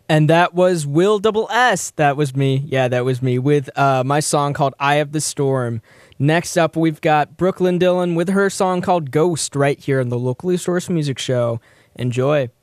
And that was Will Double S. That was me. Yeah, that was me with my song called Eye of the Storm. Next up, we've got Brooklyn Dillon with her song called Ghost right here on the Locally Sourced Music Show. Enjoy.